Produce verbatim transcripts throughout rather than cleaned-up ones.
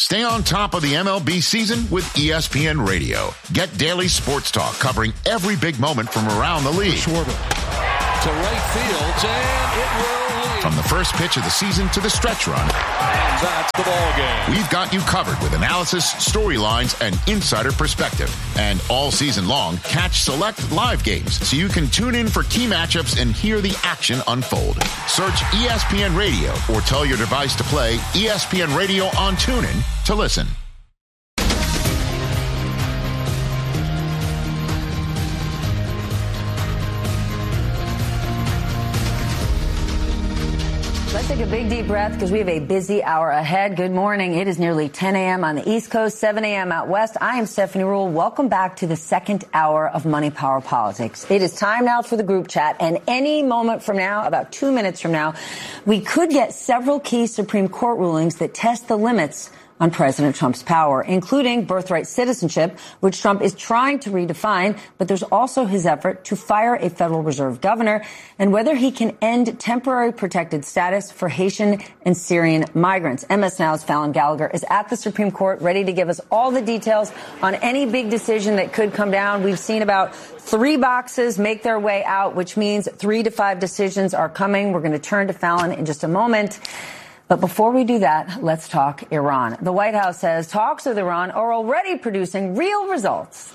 Stay on top of the M L B season with E S P N Radio. Get daily sports talk covering every big moment from around the league. Schwarber to right field, and it will lead. From the first pitch of the season to the stretch run. And that's the ball game. We've got you covered with analysis, storylines, and insider perspective. And all season long, catch select live games so you can tune in for key matchups and hear the action unfold. Search E S P N Radio or tell your device to play E S P N Radio on TuneIn to listen. Let's take a big deep breath because we have a busy hour ahead. Good morning. It is nearly ten a.m. on the East Coast, seven a.m. out west. I am Stephanie Ruhle. Welcome back to the second hour of Money Power Politics. It is time now for the group chat, and any moment from now, about two minutes from now, we could get several key Supreme Court rulings that test the limits on President Trump's power, including birthright citizenship, which Trump is trying to redefine, but there's also his effort to fire a Federal Reserve governor, and whether he can end temporary protected status for Haitian and Syrian migrants. M S Now's Fallon Gallagher is at the Supreme Court, ready to give us all the details on any big decision that could come down. We've seen about three boxes make their way out, which means three to five decisions are coming. We're going to turn to Fallon in just a moment. But before we do that, let's talk Iran. The White House says talks with Iran are already producing real results.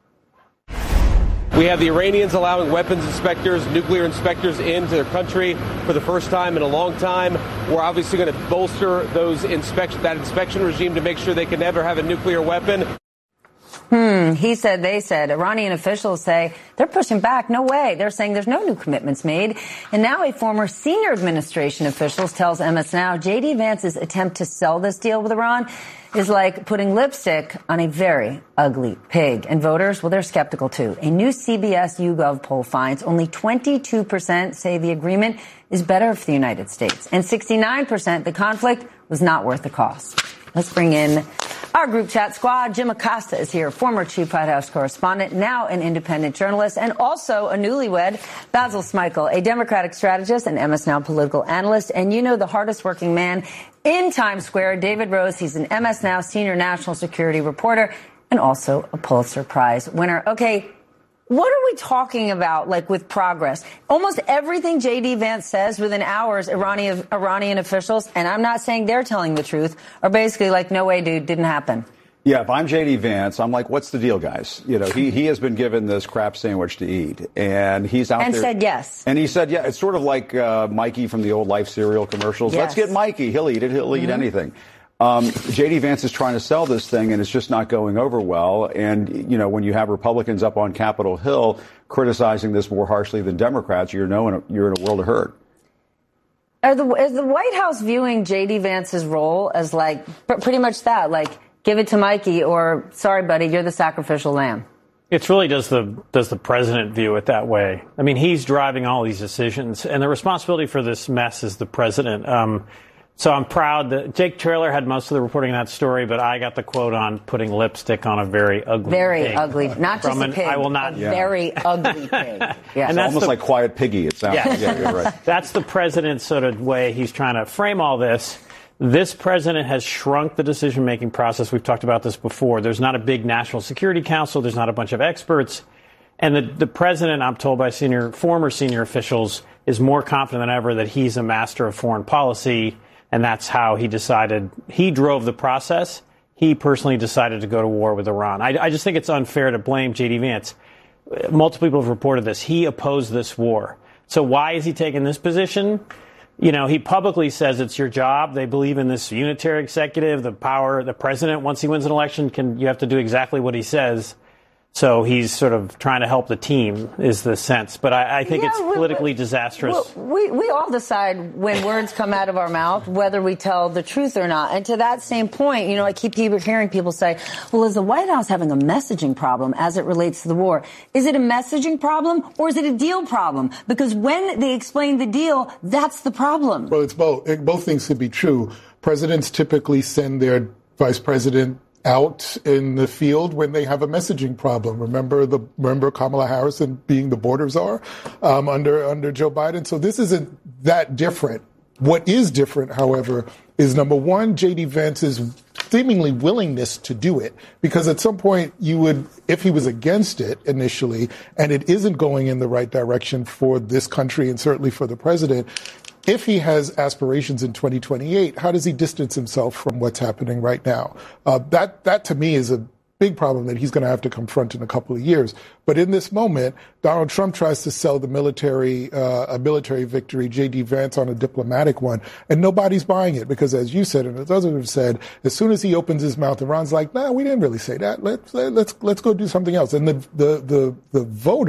We have the Iranians allowing weapons inspectors, nuclear inspectors into their country for the first time in a long time. We're obviously going to bolster those inspection, that inspection regime to make sure they can never have a nuclear weapon. Hmm, he said, they said. Iranian officials say they're pushing back. No way. They're saying there's no new commitments made. And now a former senior administration official tells M S Now J D. Vance's attempt to sell this deal with Iran is like putting lipstick on a very ugly pig. And voters, well, they're skeptical too. A new C B S YouGov poll finds only twenty-two percent say the agreement is better for the United States. And sixty-nine percent the conflict was not worth the cost. Let's bring in our group chat squad. Jim Acosta is here, former chief White House correspondent, now an independent journalist, and also a newlywed, Basil Smikle, a Democratic strategist and M S Now political analyst. And you know the hardest working man in Times Square, David Rose. He's an M S Now senior national security reporter and also a Pulitzer Prize winner. Okay, what are we talking about, like, with progress? Almost everything J D. Vance says within hours, Iranian, Iranian officials, and I'm not saying they're telling the truth, are basically like, no way, dude, didn't happen. Yeah, if I'm J D. Vance, I'm like, what's the deal, guys? You know, he, he has been given this crap sandwich to eat, and he's out and there. And said yes. And he said, yeah, it's sort of like uh, Mikey from the old Life cereal commercials. Yes. Let's get Mikey. He'll eat it. He'll Mm-hmm. eat anything. Um, J D. Vance is trying to sell this thing, and it's just not going over well. And, you know, when you have Republicans up on Capitol Hill criticizing this more harshly than Democrats, you're, no in a, you're in a world of hurt. Are the, is the White House viewing J D. Vance's role as, like, pretty much that, like, give it to Mikey, or, sorry, buddy, you're the sacrificial lamb? It's really, does the does the president view it that way? I mean, he's driving all these decisions, and the responsibility for this mess is the president. Um, So I'm proud that Jake Traylor had most of the reporting on that story, but I got the quote on putting lipstick on a very ugly Very pig. ugly. Not just an, a pig. I will not. A yeah. very ugly pig. Yeah. It's and almost the, like Quiet Piggy, it sounds. Yeah, yeah, you're right. That's the president's sort of way he's trying to frame all this. This president has shrunk the decision-making process. We've talked about this before. There's not a big National Security Council. There's not a bunch of experts. And the, the president, I'm told by senior, former senior officials, is more confident than ever that he's a master of foreign policy. And that's how he decided. He drove the process. He personally decided to go to war with Iran. I, I just think it's unfair to blame J D. Vance. Multiple people have reported this. He opposed this war. So why is he taking this position? You know, he publicly says it's your job. They believe in this unitary executive, the power, the president, once he wins an election, can you have to do exactly what he says. So he's sort of trying to help the team, is the sense. But I, I think yeah, it's politically we, disastrous. We, we all decide when words come out of our mouth whether we tell the truth or not. And to that same point, you know, I keep hearing people say, well, is the White House having a messaging problem as it relates to the war? Is it a messaging problem or is it a deal problem? Because when they explain the deal, that's the problem. Well, it's both. Both things could be true. Presidents typically send their vice president out in the field when they have a messaging problem. Remember the remember Kamala Harris and being the border czar um, under under Joe Biden. So this isn't that different. What is different, however, is number one, J D. Vance's seemingly willingness to do it, because at some point you would, if he was against it initially, and it isn't going in the right direction for this country and certainly for the president, if he has aspirations in twenty twenty-eight, how does he distance himself from what's happening right now? Uh, that, that to me is a big problem that he's going to have to confront in a couple of years. But in this moment, Donald Trump tries to sell the military, uh, a military victory, J D Vance on a diplomatic one, and nobody's buying it because, as you said, and as others have said, as soon as he opens his mouth, Iran's like, "Nah, we didn't really say that. Let's let's let's go do something else." And the the the the voters